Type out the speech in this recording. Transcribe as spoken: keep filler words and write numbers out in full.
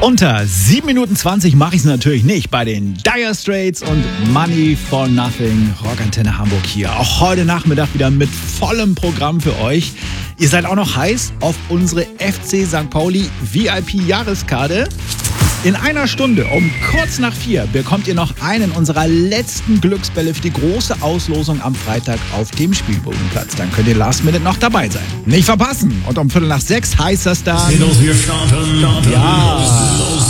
Unter sieben Minuten zwanzig mache ich es natürlich nicht bei den Dire Straits und Money for Nothing. Rockantenne Hamburg hier. Auch heute Nachmittag wieder mit vollem Programm für euch. Ihr seid auch noch heiß auf unsere F C Sankt Pauli V I P-Jahreskarte. In einer Stunde um kurz nach vier bekommt ihr noch einen unserer letzten Glücksbälle für die große Auslosung am Freitag auf dem Spielbodenplatz. Dann könnt ihr last minute noch dabei sein. Nicht verpassen! Und um Viertel nach sechs heißt das dann... Wir starten, starten. Ja...